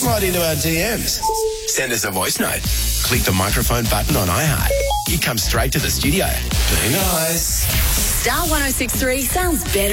right into our DMs. Send us a voice note. Click the microphone button on iHeart. You come straight to the studio. Be nice. Star 106.3 sounds better.